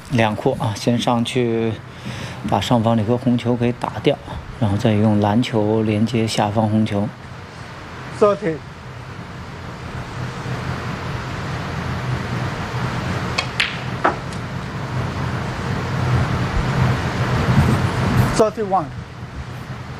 两扩啊，先上去把上方这颗红球给打掉，然后再用蓝球连接下方红球。 30. 31.